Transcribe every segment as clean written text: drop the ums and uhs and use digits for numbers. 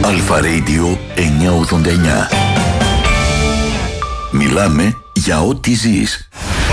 Αλφα Radio 989. Μιλάμε για ό,τι ζεις.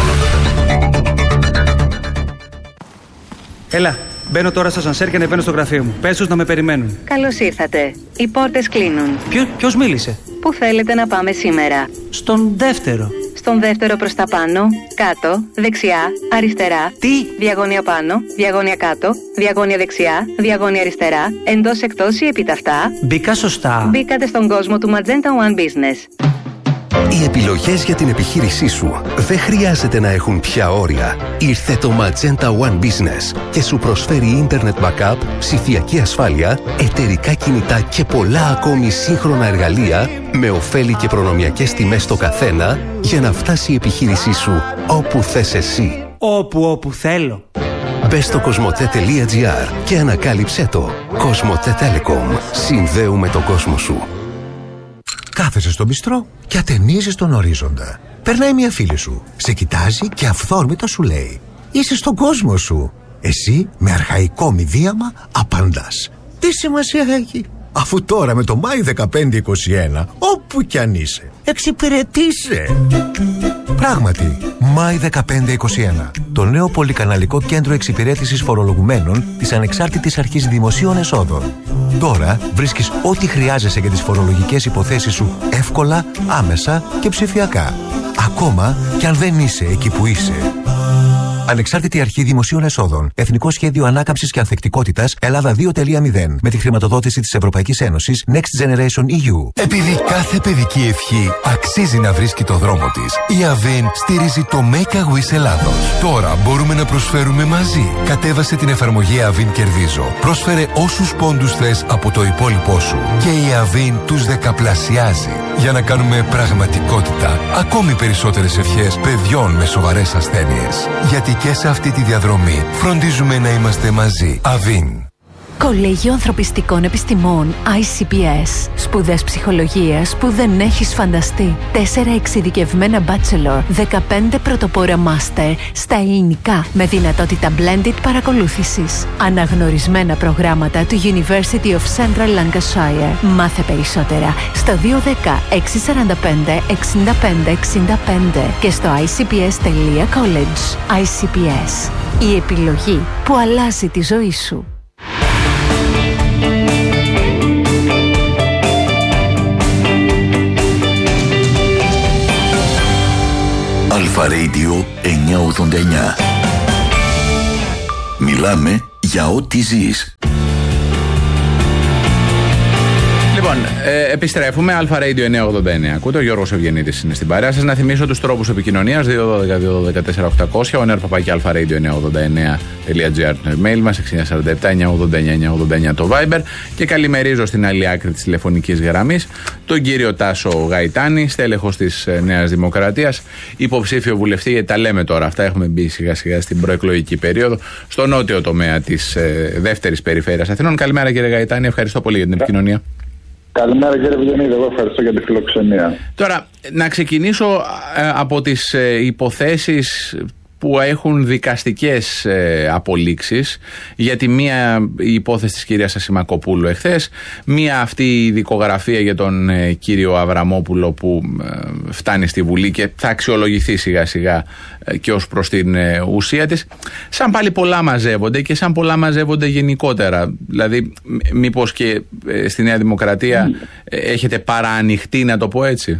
Έλα, μπαίνω τώρα στο ασανσέρ και ανεβαίνω στο γραφείο μου. Πες τους να με περιμένουν. Καλώς ήρθατε. Οι πόρτες κλείνουν. Ποιος μίλησε? Πού θέλετε να πάμε σήμερα? Στον δεύτερο. Στον δεύτερο προς τα πάνω, κάτω, δεξιά, αριστερά. Τι? Διαγώνια πάνω, διαγώνια κάτω, διαγώνια δεξιά, διαγώνια αριστερά, εντός εκτός ή επιταυτά. Μπήκα σωστά. Μπήκατε στον κόσμο του Magenta One Business. Οι επιλογές για την επιχείρησή σου δεν χρειάζεται να έχουν πια όρια. Ήρθε το Magenta One Business και σου προσφέρει Internet Backup, ψηφιακή ασφάλεια, εταιρικά κινητά και πολλά ακόμη σύγχρονα εργαλεία με ωφέλη και προνομιακές τιμές στο καθένα για να φτάσει η επιχείρησή σου όπου θες εσύ. Όπου θέλω. Μπες στο cosmote.gr και ανακάλυψέ το. Cosmote Telecom. Συνδέουμε τον κόσμο σου. Κάθεσαι στο μπιστρό και ατενίζεις τον ορίζοντα. Περνάει μια φίλη σου, σε κοιτάζει και αυθόρμητα σου λέει: είσαι στον κόσμο σου. Εσύ με αρχαϊκό μηδίαμα απαντάς: τι σημασία έχει, αφού τώρα με το Μάη 1521 όπου κι αν είσαι εξυπηρετείσαι. Πράγματι, Μάη 1521, το νέο πολυκαναλικό κέντρο εξυπηρέτησης φορολογουμένων της Ανεξάρτητης Αρχής Δημοσίων Εσόδων. Τώρα βρίσκεις ό,τι χρειάζεσαι για τις φορολογικές υποθέσεις σου εύκολα, άμεσα και ψηφιακά. Ακόμα κι αν δεν είσαι εκεί που είσαι. Ανεξάρτητη Αρχή Δημοσίων Εσόδων. Εθνικό Σχέδιο Ανάκαμψης και Ανθεκτικότητας Ελλάδα 2.0. Με τη χρηματοδότηση της Ευρωπαϊκής Ένωσης Next Generation EU. Επειδή κάθε παιδική ευχή αξίζει να βρίσκει το δρόμο της, η Avin στηρίζει το Make a Wish Ελλάδος. Τώρα μπορούμε να προσφέρουμε μαζί. Κατέβασε την εφαρμογή Avin Κερδίζω. Πρόσφερε όσους πόντους θες από το υπόλοιπό σου. Και η Avin τους δεκαπλασιάζει. Για να κάνουμε πραγματικότητα ακόμη περισσότερες ευχές παιδιών με σοβαρές ασθένειες. Γιατί και σε αυτή τη διαδρομή φροντίζουμε να είμαστε μαζί. Avin. Κολέγιο Ανθρωπιστικών Επιστημών ICPS. Σπουδές ψυχολογίας που δεν έχεις φανταστεί. 4 εξειδικευμένα bachelor, 15 πρωτοπόρα master στα ελληνικά με δυνατότητα blended παρακολούθησης. Αναγνωρισμένα προγράμματα του University of Central Lancashire. Μάθε περισσότερα στο 210 645 65 65 και στο icps.college. ICPS. Η επιλογή που αλλάζει τη ζωή σου. Αλφα Radio 989. Μιλάμε για ό,τι ζεις. Λοιπόν, επιστρέφουμε. Αλφα Radio 989. Ακούτε, ο Γιώργος Ευγενίδης είναι στην παρέα σας. Να θυμίσω τους τρόπους επικοινωνίας: 212-212-4800, onrpapakialpha-radio989.gr το email μας, 6947-989-989 το Viber. Και καλημερίζω στην άλλη άκρη της τηλεφωνικής γραμμής τον κύριο Τάσο Γαϊτάνη, στέλεχος της Νέας Δημοκρατίας, υποψήφιο βουλευτή, γιατί τα λέμε τώρα αυτά, έχουμε μπει σιγά σιγά στην προεκλογική περίοδο, στο νότιο τομέα της δεύτερης περιφέρειας Αθηνών. Καλημέρα κύριε Γαϊτάνη, ευχαριστώ πολύ για την επικοινωνία. Καλημέρα κύριε Ευγενίδη, εγώ ευχαριστώ για τη φιλοξενία. Τώρα, να ξεκινήσω από τις υποθέσεις που έχουν δικαστικές απολύξεις, γιατί μία η υπόθεση της κυρίας Ασημακοπούλου εχθές, μία αυτή η δικογραφία για τον κύριο Αβραμόπουλο που φτάνει στη Βουλή και θα αξιολογηθεί σιγά σιγά και ως προς την ουσία της. Σαν πάλι πολλά μαζεύονται και σαν πολλά μαζεύονται γενικότερα. Δηλαδή μήπως και στη Νέα Δημοκρατία έχετε παραανοιχτεί, να το πω έτσι?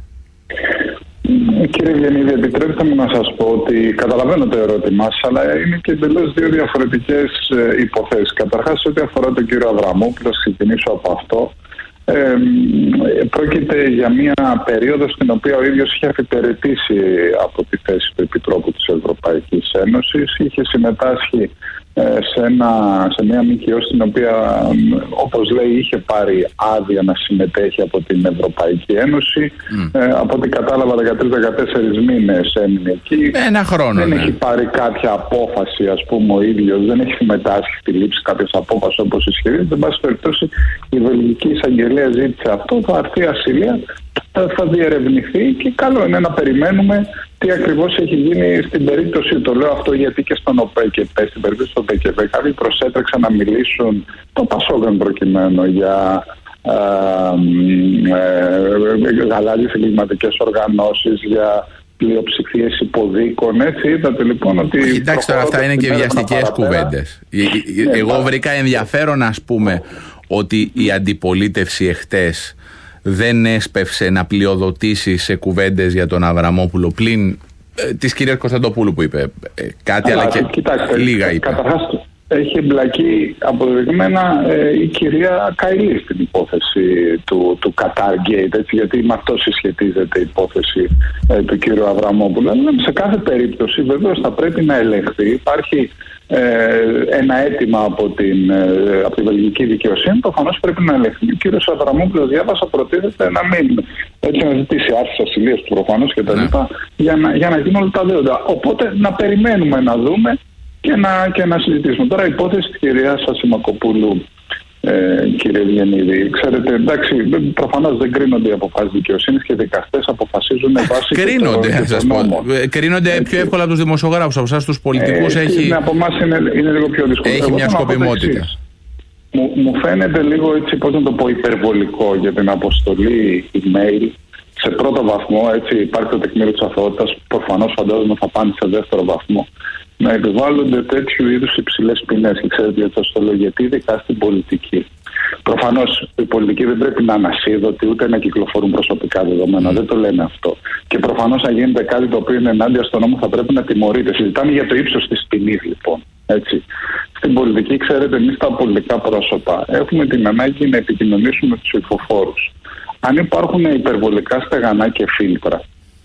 Κύριε Ευγενίδη, επιτρέψτε μου να σας πω ότι καταλαβαίνω το ερώτημά σας, αλλά είναι και εντελώς δύο διαφορετικές υποθέσεις. Καταρχάς, ό,τι αφορά τον κύριο Αβραμόπουλο, θα ξεκινήσω από αυτό. Πρόκειται για μια περίοδο στην οποία ο ίδιος είχε αφιπερετήσει από τη θέση του Επιτρόπου της Ευρωπαϊκής Ένωσης. Είχε συμμετάσχει σε μια ΜΚΟ στην οποία, όπως λέει, είχε πάρει άδεια να συμμετέχει από την Ευρωπαϊκή Ένωση. Από ό,τι κατάλαβα, 13-14 μήνες έμεινε εκεί. Ένα χρόνο. Δεν έχει πάρει κάποια απόφαση, ας πούμε, ο ίδιος. Δεν έχει συμμετάσχει στη λήψη κάποιες απόφασης όπως ισχυρίζεται. Εν πάση περιπτώσει, η Βελγική Εισαγγελία ζήτησε αυτό. Θα έρθει ασυλία, θα διερευνηθεί και καλό είναι να περιμένουμε τι ακριβώς έχει γίνει στην περίπτωση. Το λέω αυτό γιατί και στον ΟΠΕΚΕΠΕ, στην περίπτωση του ΟΠΕΚΕΠΕ, κάποιοι προσέτρεξαν να μιλήσουν, το Πασόκ προκειμένου, για γαλάζιες εγκληματικές οργανώσεις, για πλειοψηφίες υποδίκων. Έτσι είδατε λοιπόν ότι... Κοιτάξτε τώρα, αυτά είναι και βιαστικές κουβέντες. Εγώ βρήκα ενδιαφέρον, ας πούμε, ότι η αντιπολίτευση εχτες δεν έσπευσε να πλειοδοτήσει σε κουβέντες για τον Αβραμόπουλο πλην της κυρίας Κωνσταντοπούλου που είπε κάτι, αλλά και κοιτάξτε, λίγα είπε. Καταρχάς έχει εμπλακεί αποδεδειγμένα η κυρία Καηλή στην υπόθεση του Qatargate, έτσι, γιατί με αυτό συσχετίζεται η υπόθεση του κύριου Αβραμόπουλου. Αλλά σε κάθε περίπτωση βεβαίως θα πρέπει να ελεγχθεί. Υπάρχει ένα αίτημα από τη βελγική δικαιοσύνη, προφανώς πρέπει να ελεγχθεί. Ο κύριος Αβραμόπουλος, διάβασα, προτίθεται να μην έτσι, να ζητήσει άρση ασυλίας του προφανώς και τα λοιπά, για να γίνουν όλα τα δέοντα. Οπότε να περιμένουμε να δούμε και να συζητήσουμε. Τώρα η υπόθεση της κυρίας Ασημακοπούλου, κύριε Ευγενίδη, ξέρετε, εντάξει, προφανώς δεν κρίνονται οι αποφάσεις δικαιοσύνης και οι δικαστές αποφασίζουν βάσει. Κρίνονται, θα σας πω. Κρίνονται πιο εύκολα από τους δημοσιογράφους, από εσάς τους πολιτικούς. Από εμάς είναι λίγο πιο δύσκολο. Έχει μια σκοπιμότητα. Μου φαίνεται λίγο, έτσι, πώς να το πω, υπερβολικό για την αποστολή email. Σε πρώτο βαθμό, έτσι, υπάρχει το τεκμήριο της αθωότητας, προφανώς φαντάζομαι θα πάνε σε δεύτερο βαθμό. Να επιβάλλονται τέτοιου είδους υψηλές ποινές. Και ξέρετε γιατί σας το λέω, γιατί ειδικά στην πολιτική. Προφανώς οι πολιτικοί δεν πρέπει να ανασίδωτοι ούτε να κυκλοφορούν προσωπικά δεδομένα. Δεν το λένε αυτό. Και προφανώς αν γίνεται κάτι το οποίο είναι ενάντια στον νόμο θα πρέπει να τιμωρείται. Συζητάμε για το ύψος της ποινής λοιπόν. Έτσι. Στην πολιτική, ξέρετε, εμείς τα πολιτικά πρόσωπα έχουμε την ανάγκη να επικοινωνήσουμε με τους ψηφοφόρους. Αν υπάρχουν υπερβολικά στεγανά και φίλτρα,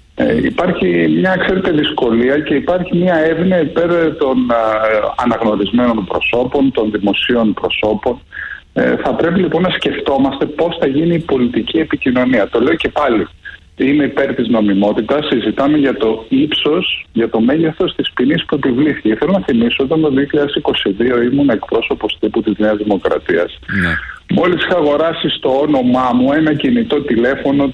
υπάρχει μια, ξέρετε, δυσκολία και υπάρχει μια εύνοια υπέρ των αναγνωρισμένων προσώπων, των δημοσίων προσώπων. Θα πρέπει λοιπόν να σκεφτόμαστε πώς θα γίνει η πολιτική επικοινωνία. Το λέω και πάλι. Είμαι υπέρ της νομιμότητας. Συζητάμε για το ύψος, για το μέγεθος της ποινής που επιβλήθηκε. Θέλω να θυμίσω όταν το 2022 ήμουν εκπρόσωπος τύπου της Νέας Δημοκρατίας. Ναι. Μόλις είχα αγοράσει στο όνομά μου ένα κινητό τηλέφωνο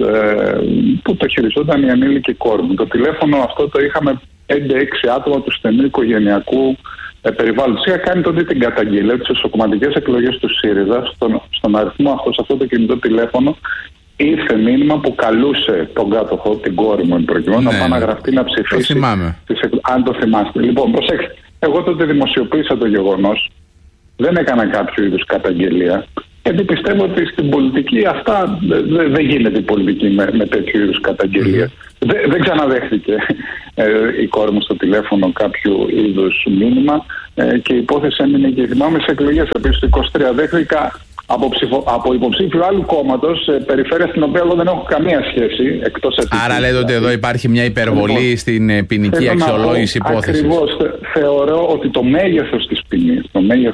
που το χειριζόταν η ανήλικη κόρη μου. Το τηλέφωνο αυτό το είχαμε 5-6 άτομα του στενού οικογενειακού περιβάλλοντος. Είχα κάνει τότε την καταγγελία στις εσωκομματικές εκλογές του ΣΥΡΙΖΑ. Στον αριθμό αυτό, σε αυτό το κινητό τηλέφωνο, ήρθε μήνυμα που καλούσε τον κάτοχο, την κόρη μου, προκειμένου να πάει να γραφτεί να ψηφίσει. Το θυμάμαι. Αν το θυμάστε. Λοιπόν, προσέξτε. Εγώ τότε δημοσιοποίησα το γεγονός. Δεν έκανα κάποιο είδους καταγγελία. Γιατί πιστεύω ότι στην πολιτική αυτά δεν γίνεται η πολιτική με τέτοιου είδους καταγγελία. Δεν ξαναδέχτηκε η κόρη μου στο τηλέφωνο κάποιο είδους μήνυμα και η υπόθεση έμεινε και θυμάμαι σε εκλογές. Επίσης το 23 δέχτηκα από υποψήφιο άλλου κόμματος, περιφέρεια στην οποία εγώ δεν έχω καμία σχέση. Άρα λέτε ότι εδώ υπάρχει μια υπερβολή στην ποινική αξιολόγηση υπόθεσης. Ακριβώς. Θεωρώ ότι το μέγεθος της ποινής,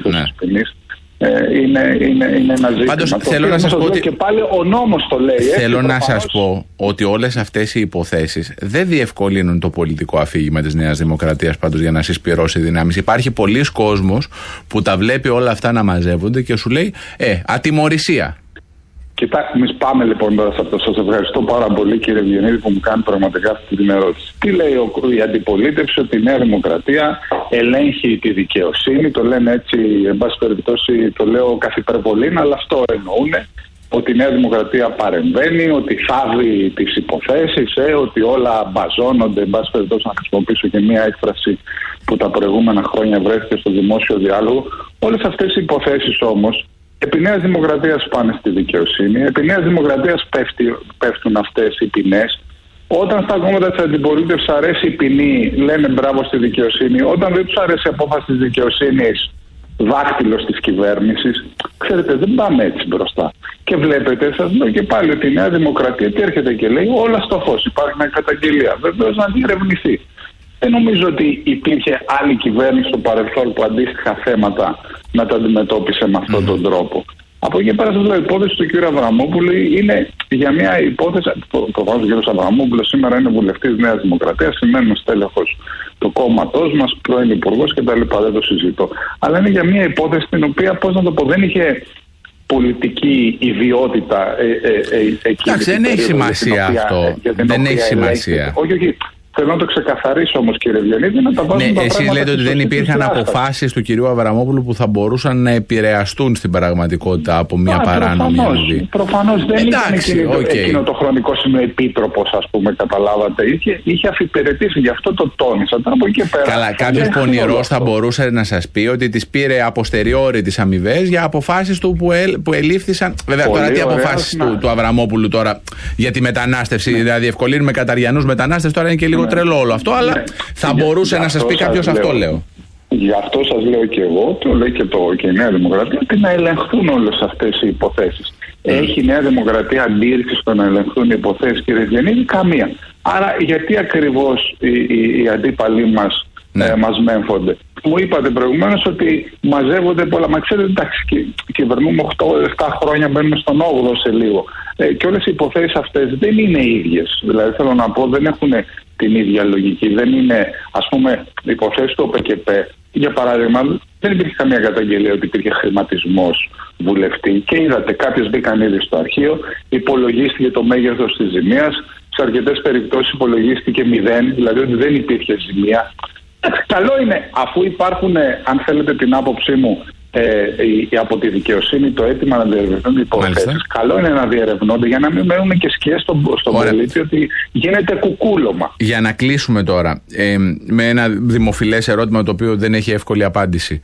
είναι ένα ζήτημα. Πάντως θέλω να σας πω ότι και πάλι ο νόμος το λέει. Θέλω να σας πω ότι όλες αυτές οι υποθέσεις δεν διευκολύνουν το πολιτικό αφήγημα της Νέας Δημοκρατίας πάντως για να συσπυρώσει δυνάμεις. Υπάρχει πολλής κόσμος που τα βλέπει όλα αυτά να μαζεύονται και σου λέει ατιμωρησία. Κοιτάξτε, εμείς πάμε λοιπόν τώρα σε αυτό. Σας ευχαριστώ πάρα πολύ, κύριε Ευγενίδη, που μου κάνει πραγματικά αυτή την ερώτηση. Τι λέει η αντιπολίτευση? Ότι η Νέα Δημοκρατία ελέγχει τη δικαιοσύνη. Το λένε έτσι, εν πάση περιπτώσει, το λέω καθ' υπερβολή, αλλά αυτό εννοούν. Ότι η Νέα Δημοκρατία παρεμβαίνει, ότι θάβει τις υποθέσεις, ότι όλα μπαζώνονται. Εν πάση περιπτώσει, να χρησιμοποιήσω και μία έκφραση που τα προηγούμενα χρόνια βρέθηκε στο δημόσιο διάλογο. Όλες αυτές οι υποθέσεις όμως, επί Νέας Δημοκρατίας πάνε στη δικαιοσύνη, επί Νέας Δημοκρατίας πέφτουν αυτές οι ποινές. Όταν στα κόμματα της αντιπολίτευσης αρέσει η ποινή, λένε μπράβο στη δικαιοσύνη. Όταν δεν τους αρέσει η απόφαση της δικαιοσύνης, δάκτυλος της κυβέρνησης. Ξέρετε, δεν πάμε έτσι μπροστά. Και βλέπετε, σας λέω και πάλι, ότι η Νέα Δημοκρατία τι έρχεται και λέει? Όλα στο φως. Υπάρχει μια καταγγελία. Βεβαίως να διερευνηθεί. Δεν νομίζω ότι υπήρχε άλλη κυβέρνηση στο παρελθόν που αντίστοιχα θέματα να τα αντιμετώπισε με αυτόν τον τρόπο. Από εκεί πέρα σας λέω, η υπόθεση του κ. Αβραμόπουλου είναι για μια υπόθεση. Προφανώς ο κ. Αβραμόπουλος σήμερα είναι βουλευτής Νέας Δημοκρατίας, σημαίνει στέλεχος του κόμματός μας, πρώην υπουργός κτλ. Δεν το συζητώ. Αλλά είναι για μια υπόθεση την οποία, πώς να το πω, δεν είχε πολιτική ιδιότητα εκεί. Εντάξει, δεν έχει σημασία αυτό. Δεν έχει σημασία. Όχι. Θέλω να το ξεκαθαρίσω όμως, κύριε Διονύδη, να τα βάζουμε τα εσείς λέτε ότι δεν υπήρχαν αποφάσεις του κυρίου Αβραμόπουλου που θα μπορούσαν να επηρεαστούν στην πραγματικότητα από μια παράνομη αμοιβή. Προφανώς δεν ήταν εκείνο το χρονικό σημείο επίτροπος, ας πούμε, καταλάβατε. Είχε αφιπηρετήσει, γι' αυτό το τόνισα. Τώρα από εκεί πέρα. Καλά, κάποιος πονηρός θα μπορούσε να σας πει ότι τις πήρε αποστεριόρι τις αμοιβές για αποφάσεις του που ελήφθησαν. Βέβαια, τώρα τι αποφάσεις του Αβραμόπουλου τώρα για τη μετανάστευση, δηλαδή ευκολύνουμε καταριανούς μετανάστες, τώρα είναι και λίγο τρελό όλο αυτό, αλλά θα μπορούσε να σας πει κάποιος αυτό, λέω. Γι' αυτό σας λέω και εγώ, το λέει και η Νέα Δημοκρατία, ότι να ελεγχθούν όλες αυτές οι υποθέσεις. Έχει η Νέα Δημοκρατία αντίρρηση στο να ελεγχθούν οι υποθέσεις, κύριε Διονύδη? Καμία. Άρα γιατί ακριβώς οι αντίπαλοι μας μας μέμφονται? Μου είπατε προηγουμένως ότι μαζεύονται πολλά. Μα ξέρετε, εντάξει, κυβερνούμε 8-7 χρόνια, μπαίνουμε στον 8ο σε λίγο. Και όλες οι υποθέσεις αυτές δεν είναι ίδιες. Δηλαδή, θέλω να πω, δεν έχουν την ίδια λογική. Δεν είναι, ας πούμε, υποθέσεις του ΟΠΕΚΕΠ. Για παράδειγμα, δεν υπήρχε καμία καταγγελία ότι υπήρχε χρηματισμός βουλευτή. Και είδατε, κάποιες μπήκαν ήδη στο αρχείο, υπολογίστηκε το μέγεθος της ζημίας. Σε αρκετές περιπτώσεις υπολογίστηκε 0, δηλαδή ότι δεν υπήρχε ζημία. Καλό είναι, αφού υπάρχουν, αν θέλετε την άποψή μου, από τη δικαιοσύνη το αίτημα να διερευνούνται υποθέσεις. Καλό είναι να διερευνώνται για να μην μένουν και σκιές στον πολίτη ότι γίνεται κουκούλωμα. Για να κλείσουμε τώρα με ένα δημοφιλές ερώτημα το οποίο δεν έχει εύκολη απάντηση.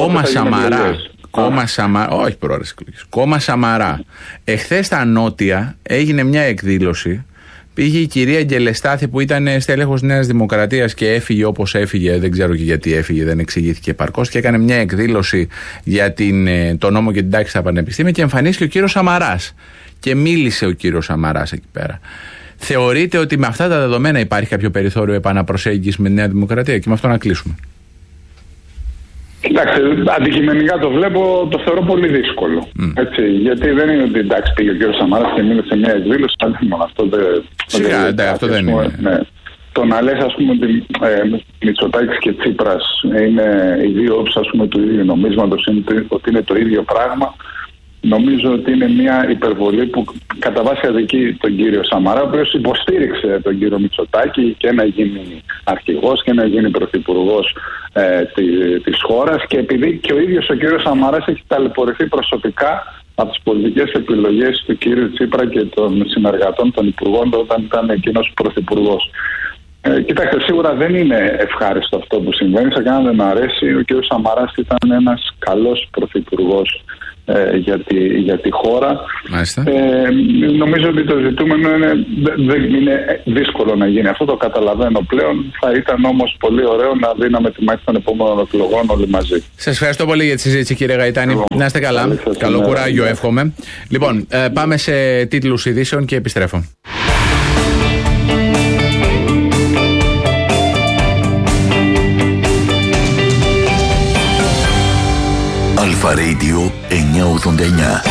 Κόμμα Σαμαρά. Εχθές στα Νότια έγινε μια εκδήλωση. Πήγε η κυρία Γκελεστάθη που ήταν στέλεχος Νέας Δημοκρατίας και έφυγε όπως έφυγε, δεν ξέρω και γιατί έφυγε, δεν εξηγήθηκε επαρκώς, και έκανε μια εκδήλωση για το νόμο και την τάξη στα πανεπιστήμια και εμφανίστηκε ο κύριος Σαμαράς και μίλησε ο κύριος Σαμαράς εκεί πέρα. Θεωρείτε ότι με αυτά τα δεδομένα υπάρχει κάποιο περιθώριο επαναπροσέγγιση με τη Νέα Δημοκρατία? Και με αυτό να κλείσουμε. Κοιτάξτε, αντικειμενικά το βλέπω, το θεωρώ πολύ δύσκολο. Έτσι, γιατί δεν είναι ότι εντάξει πήγε ο κ. Σαμαράς και μίλησε μια εκδήλωση, μόνο αυτό αυτό δεν είναι. Ναι. Το να λες, ας πούμε, ότι Μητσοτάκης και Τσίπρας είναι οι δύο όψεις, ας πούμε, του ίδιου νομίσματος, ότι είναι το ίδιο πράγμα, νομίζω ότι είναι μια υπερβολή που κατά βάση αδικεί τον κύριο Σαμαρά, ο οποίος υποστήριξε τον κύριο Μητσοτάκη και να γίνει αρχηγός και να γίνει πρωθυπουργός της χώρας, και επειδή και ο ίδιος ο κύριος Σαμαράς έχει ταλαιπωρηθεί προσωπικά από τις πολιτικές επιλογές του κύριου Τσίπρα και των συνεργατών των υπουργών όταν ήταν εκείνος πρωθυπουργός. Κοιτάξτε, σίγουρα δεν είναι ευχάριστο αυτό που συμβαίνει, σε κανέναν δεν αρέσει. Ο κύριος Σαμαράς ήταν ένας καλός πρωθυπουργός για τη χώρα. Νομίζω ότι το ζητούμενο είναι δύσκολο να γίνει. Αυτό το καταλαβαίνω πλέον. Θα ήταν όμως πολύ ωραίο να δίναμε τη μάχη των επόμενων εκλογών όλοι μαζί. Σας ευχαριστώ πολύ για τη συζήτηση, κύριε Γαϊτάνη. Να είστε καλά. Καλό κουράγιο εύχομαι. Λοιπόν, πάμε σε τίτλους ειδήσεων και επιστρέφω. Αλφα Radio 989.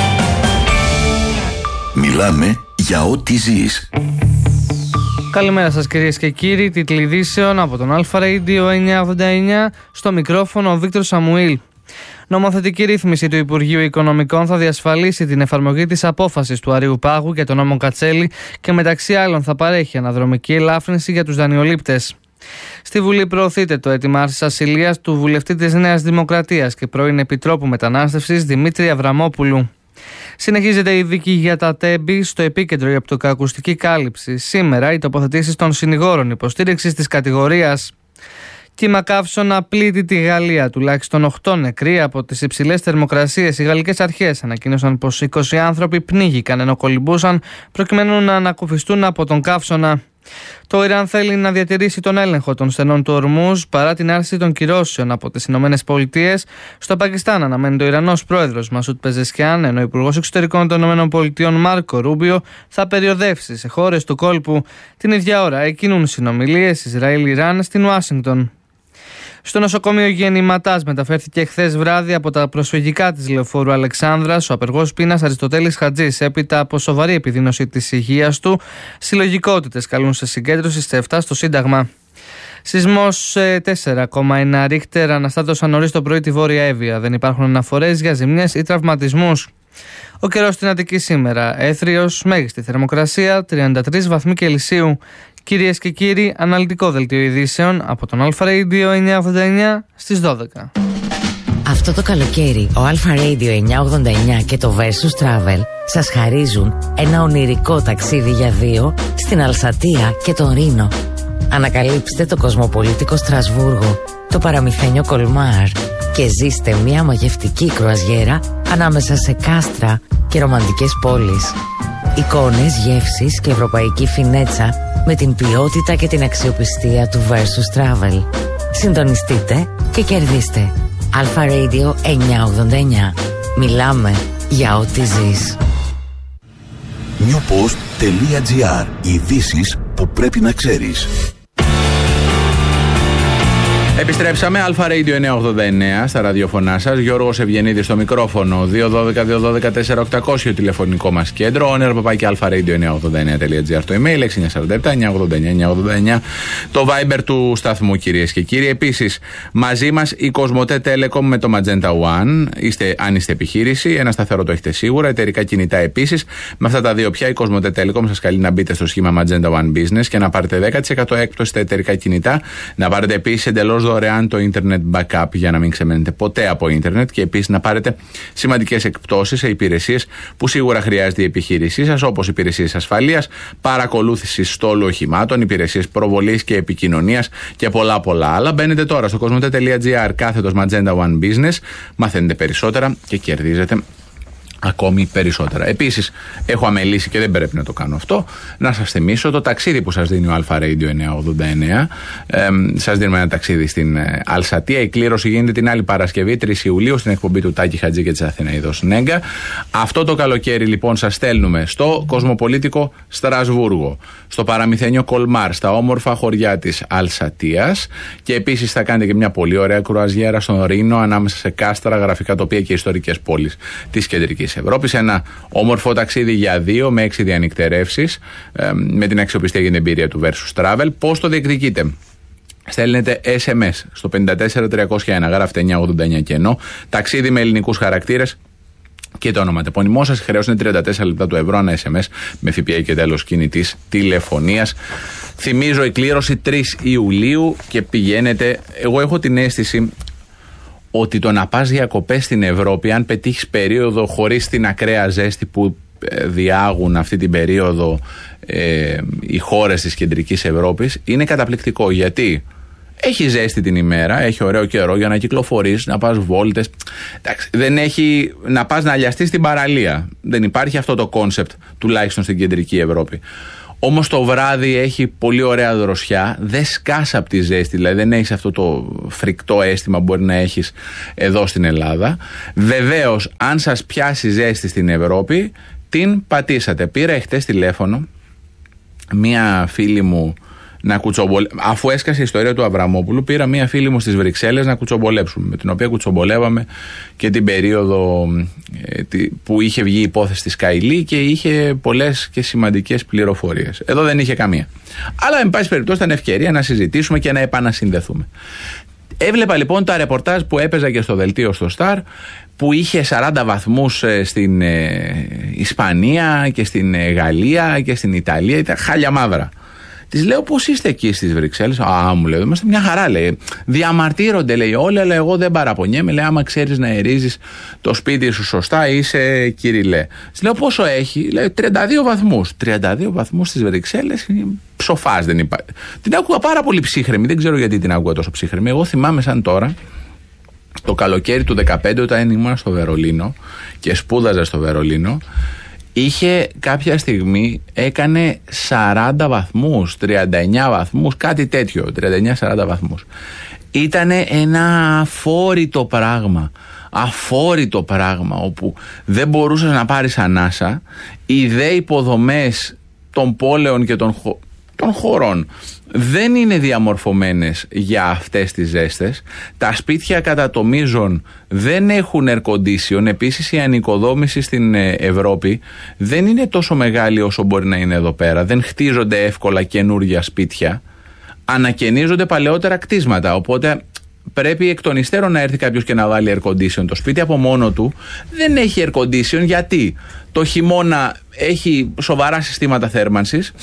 Μιλάμε για ό,τι ζεις. Καλημέρα σας κυρίες και κύριοι. Τίτλοι ειδήσεων από τον Αλφα Radio 989. Στο μικρόφωνο ο Βίκτορ Σαμουήλ. Νομοθετική ρύθμιση του Υπουργείου Οικονομικών θα διασφαλίσει την εφαρμογή της απόφασης του Αριουπάγου για τον νόμο Κατσέλη και μεταξύ άλλων θα παρέχει αναδρομική ελάφρυνση για τους δανειολήπτες. Στη Βουλή προωθείται το αίτημα άρσης ασυλίας του βουλευτή της Νέας Δημοκρατίας και πρώην Επιτρόπου Μετανάστευσης Δημήτρη Αβραμόπουλου. Συνεχίζεται η δίκη για τα τέμπη στο επίκεντρο η οπτικοακουστική κάλυψη. Σήμερα οι τοποθετήσεις των συνηγόρων υποστήριξης της κατηγορίας. Κύμα καύσωνα πλήττει τη Γαλλία. Τουλάχιστον 8 νεκροί από τις υψηλές θερμοκρασίες. Οι γαλλικές αρχές ανακοίνωσαν πως 20 άνθρωποι πνίγηκαν ενώ κολυμπούσαν προκειμένου να ανακουφιστούν από τον καύσωνα. Το Ιράν θέλει να διατηρήσει τον έλεγχο των στενών του Ορμούζ παρά την άρση των κυρώσεων από τις ΗΠΑ. Στο Πακιστάν αναμένει ο Ιρανός πρόεδρος Μασούτ Πεζεσκιάν, ενώ ο Υπουργός Εξωτερικών των ΗΠΑ Μάρκο Ρούμπιο θα περιοδεύσει σε χώρες του κόλπου. Την ίδια ώρα εκκινούν συνομιλίες Ισραήλ-Ιράν στην Ουάσιγκτον. Στο νοσοκομείο Γεννηματάς μεταφέρθηκε χθες βράδυ από τα προσφυγικά της Λεωφόρου Αλεξάνδρας ο απεργός πείνας Αριστοτέλης Χατζής έπειτα από σοβαρή επιδείνωση της υγείας του. Συλλογικότητες καλούν σε συγκέντρωση στις 7 στο Σύνταγμα. Σεισμός 4,1 Ρίχτερ αναστάτωσαν νωρίς το πρωί τη Βόρεια Εύβοια. Δεν υπάρχουν αναφορές για ζημιές ή τραυματισμούς. Ο καιρός στην Αττική σήμερα. Έθριος, μέγιστη θερμοκρασία 33 βαθμοί Κελσίου. Κυρίες και κύριοι, αναλυτικό δελτίο ειδήσεων από τον Αλφα Radio 989 στις 12. Αυτό το καλοκαίρι, ο Αλφα Radio 989 και το Versus Travel σας χαρίζουν ένα ονειρικό ταξίδι για δύο στην Αλσατία και τον Ρήνο. Ανακαλύψτε το κοσμοπολίτικο Στρασβούργο, το παραμυθένιο Κολμάρ και ζήστε μια μαγευτική κρουαζιέρα ανάμεσα σε κάστρα και ρομαντικές πόλεις. Εικόνες, γεύσεις και ευρωπαϊκή φινέτσα με την ποιότητα και την αξιοπιστία του Versus Travel. Συντονιστείτε και κερδίστε. Αλφα Radio 989. Μιλάμε για ό,τι ζεις. newpost.gr. Ειδήσεις που πρέπει να ξέρεις. Επιστρέψαμε, Αλφα Radio 989 στα ραδιοφωνά σας. Γιώργος Ευγενίδης στο μικρόφωνο. 212-212-4800 τηλεφωνικό μας κέντρο. owner@alpharadio989.gr το email. 647-989-989 το Viber του σταθμού, κυρίες και κύριοι. Επίσης, μαζί μας η Cosmote Telecom με το Magenta One. Αν είστε επιχείρηση, ένα σταθερό το έχετε σίγουρα. Εταιρικά κινητά επίσης. Με αυτά τα δύο πια η Cosmote Telecom σας καλεί να μπείτε στο σχήμα Magenta One Business και να πάρετε 10% έκπτωση στα εταιρικά κινητά. Να πάρετε επίσης εντελώς δωρεάν το internet backup για να μην ξεμένετε ποτέ από ίντερνετ και επίσης να πάρετε σημαντικές εκπτώσεις σε υπηρεσίες που σίγουρα χρειάζεται η επιχείρησή σας, όπως υπηρεσίες ασφαλείας, παρακολούθησης στόλου οχημάτων, υπηρεσίες προβολής και επικοινωνίας και πολλά άλλα. Μπαίνετε τώρα στο cosmote.gr κάθετος Magenta One Business, μαθαίνετε περισσότερα και κερδίζετε ακόμη περισσότερα. Επίσης, έχω αμελήσει και δεν πρέπει να το κάνω αυτό, να σας θυμίσω το ταξίδι που σας δίνει ο Αλφα Radio 989. Σας δίνουμε ένα ταξίδι στην Αλσατία. Η κλήρωση γίνεται την άλλη Παρασκευή, 3 Ιουλίου, στην εκπομπή του Τάκη Χατζή και της Αθηναίδος Νέγκα. Αυτό το καλοκαίρι, λοιπόν, σας στέλνουμε στο κοσμοπολίτικο Στρασβούργο, στο παραμυθένιο Κολμάρ, στα όμορφα χωριά της Αλσατίας και επίσης θα κάνετε και μια πολύ ωραία κρουαζιέρα στον Ρήνο, ανάμεσα σε κάστρα, γραφικά τοπία και ιστορικές πόλεις της κεντρικής Ευρώπης. Ένα όμορφο ταξίδι για δύο με 6 διανυκτερεύσεις, με την αξιοπιστία και την εμπειρία του Versus Travel. Πώς το διεκδικείτε? Στέλνετε SMS στο 54301, γράφετε 989 κενό, ταξίδι με ελληνικούς χαρακτήρες και το όνομα τεπώνυμό σας. Χρέος είναι 34 λεπτά του ευρώ ένα SMS με ΦΠΑ και τέλος κινητής τηλεφωνίας. Θυμίζω, η κλήρωση 3 Ιουλίου και πηγαίνετε. Εγώ έχω την αίσθηση ότι το να πας διακοπές στην Ευρώπη, αν πετύχεις περίοδο χωρίς την ακραία ζέστη που διάγουν αυτή την περίοδο οι χώρες της κεντρικής Ευρώπης, είναι καταπληκτικό. Γιατί έχει ζέστη την ημέρα, έχει ωραίο καιρό για να κυκλοφορείς, να πας βόλτες. Εντάξει, δεν έχει να πας να αλιαστείς στην παραλία. Δεν υπάρχει αυτό το κόνσεπτ, τουλάχιστον στην κεντρική Ευρώπη. Όμως το βράδυ έχει πολύ ωραία δροσιά, δεν σκάς από τη ζέστη, δηλαδή δεν έχεις αυτό το φρικτό αίσθημα που μπορεί να έχεις εδώ στην Ελλάδα. Βεβαίως, αν σας πιάσει ζέστη στην Ευρώπη, την πατήσατε. Πήρα εχθές τηλέφωνο μία φίλη μου να κουτσομπολέψουμε. Αφού έσκασε η ιστορία του Αβραμόπουλου, πήρα μία φίλη μου στις Βρυξέλλες να κουτσομπολέψουμε, με την οποία κουτσομπολεύαμε και την περίοδο που είχε βγει η υπόθεση της Καηλή και είχε πολλές και σημαντικές πληροφορίες. Εδώ δεν είχε καμία. Αλλά, εν πάση περιπτώσει, ήταν ευκαιρία να συζητήσουμε και να επανασυνδεθούμε. Έβλεπα λοιπόν τα ρεπορτάζ που έπαιζα και στο δελτίο στο Star, που είχε 40 βαθμούς στην Ισπανία και στην Γαλλία και στην Ιταλία. Ήταν χάλια μαύρα. Της λέω, πώς είστε εκεί στις Βρυξέλλες? Α, μου λέει, είμαστε μια χαρά, λέει. Διαμαρτύρονται, λέει, όλοι, αλλά εγώ δεν παραπονιέμαι. Λέει, άμα ξέρεις να ερίζεις το σπίτι σου σωστά, είσαι κυριλέ. Της λέω, πόσο έχει? Λέει, 32 βαθμούς. 32 βαθμούς στις Βρυξέλλες, ψοφάς δεν υπάρχει. Την άκουγα πάρα πολύ ψύχρεμη, δεν ξέρω γιατί την άκουγα τόσο ψύχρεμη. Εγώ θυμάμαι σαν τώρα, το καλοκαίρι του 2015, όταν ήμουν στο Βερολίνο και σπούδαζα στο Βερολίνο, είχε κάποια στιγμή, έκανε 40 βαθμούς, 39 βαθμούς, κάτι τέτοιο, 39-40 βαθμούς. Ήτανε ένα αφόρητο πράγμα, όπου δεν μπορούσες να πάρεις ανάσα. Οι δε υποδομές των πόλεων και των χωρών δεν είναι διαμορφωμένες για αυτές τις ζέστες. Τα σπίτια κατά το μείζον δεν έχουν air condition. Επίσης, η ανοικοδόμηση στην Ευρώπη δεν είναι τόσο μεγάλη όσο μπορεί να είναι εδώ πέρα. Δεν χτίζονται εύκολα καινούργια σπίτια. Ανακαινίζονται παλαιότερα κτίσματα. Οπότε πρέπει εκ των υστέρων να έρθει κάποιος και να βάλει air condition. Το σπίτι από μόνο του δεν έχει air condition. Γιατί το χειμώνα έχει σοβαρά συστήματα θέρμανσης.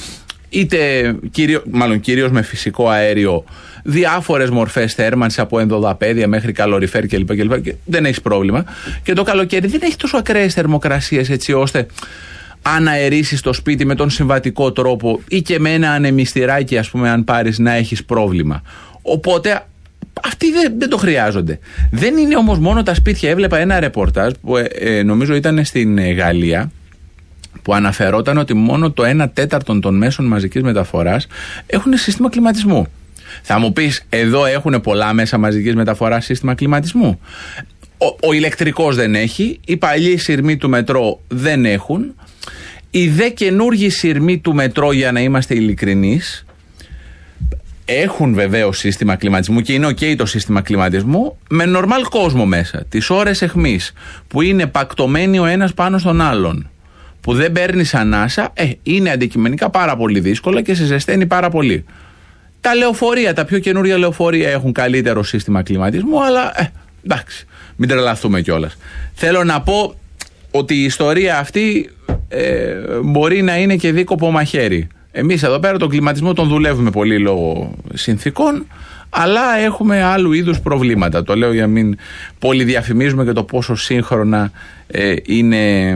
είτε κυρίως με φυσικό αέριο, διάφορες μορφές θέρμανσης από ενδοδαπέδια μέχρι καλοριφέρ κλπ. Και δεν έχεις πρόβλημα. Και το καλοκαίρι δεν έχει τόσο ακραίες θερμοκρασίες, έτσι ώστε αν αερίσεις το σπίτι με τον συμβατικό τρόπο ή και με ένα ανεμιστηράκι, ας πούμε, αν πάρεις, να έχεις πρόβλημα. Οπότε αυτοί δεν το χρειάζονται. Δεν είναι όμως μόνο τα σπίτια. Έβλεπα ένα ρεπορτάζ που νομίζω ήταν στην Γαλλία, που αναφερόταν ότι μόνο το 1/4 των μέσων μαζικής μεταφοράς έχουν σύστημα κλιματισμού. Θα μου πεις, εδώ έχουν πολλά μέσα μαζικής μεταφοράς σύστημα κλιματισμού. Ο ηλεκτρικός δεν έχει, οι παλιοί σειρμοί του μετρό δεν έχουν, οι δε καινούργιοι σειρμοί του μετρό, για να είμαστε ειλικρινείς, έχουν βεβαίως σύστημα κλιματισμού και είναι ok το σύστημα κλιματισμού, με νορμάλ κόσμο μέσα, τις ώρες αιχμής, που είναι πακτωμένοι ο ένας πάνω στον άλλον, που δεν παίρνεις ανάσα, είναι αντικειμενικά πάρα πολύ δύσκολα και σε ζεσταίνει πάρα πολύ. Τα λεωφορεία, τα πιο καινούρια λεωφορεία έχουν καλύτερο σύστημα κλιματισμού, αλλά εντάξει, μην τρελαθούμε κιόλας. Θέλω να πω ότι η ιστορία αυτή μπορεί να είναι και δίκοπο μαχαίρι. Εμείς εδώ πέρα τον κλιματισμό τον δουλεύουμε πολύ λόγω συνθήκων, αλλά έχουμε άλλου είδους προβλήματα. Το λέω για μην πολυδιαφημίζουμε και το πόσο σύγχρονα είναι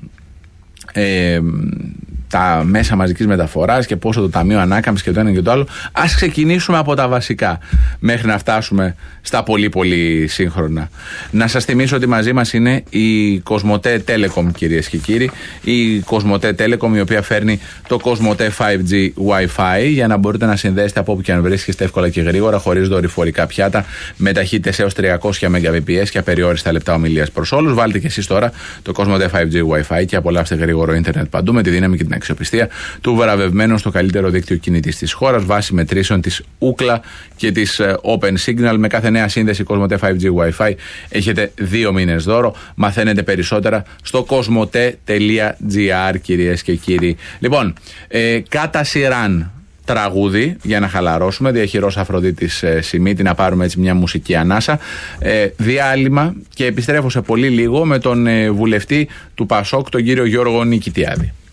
τα μέσα μαζικής μεταφοράς και πόσο το Ταμείο Ανάκαμψης και το ένα και το άλλο. Ας ξεκινήσουμε από τα βασικά μέχρι να φτάσουμε στα πολύ πολύ σύγχρονα. Να σας θυμίσω ότι μαζί μας είναι η Κοσμοτέ Telecom, κυρίες και κύριοι. Η Κοσμοτέ Telecom, η οποία φέρνει το Κοσμοτέ 5G Wi-Fi για να μπορείτε να συνδέσετε από όπου και αν βρίσκεστε εύκολα και γρήγορα, χωρίς δορυφορικά πιάτα, με ταχύτητες έως 300 Mbps και απεριόριστα λεπτά ομιλίας προς όλους. Βάλτε και εσείς τώρα το Κοσμοτέ 5G Wi-Fi και απολαύστε γρήγορο ίντερνετ παντού με τη δύναμη και την αξιοπιστία του βραβευμένου στο καλύτερο δίκτυο κινητής της χώρας, βάσει μετρήσεων της Ookla και της Open Signal. Με κάθε νέα σύνδεση Κοσμοτέ 5G Wi-Fi έχετε 2 μήνες δώρο. Μαθαίνετε περισσότερα στο cosmote.gr, κυρίες και κύριοι. Λοιπόν, κατά σειράν τραγούδι για να χαλαρώσουμε, διαχειρός Αφροδίτης Σιμίτη, να πάρουμε έτσι μια μουσική ανάσα, διάλειμμα και επιστρέφω σε πολύ λίγο με τον βουλευτή του ΠΑΣΟΚ, τον κύριο Γιώργο Νικητιάδη.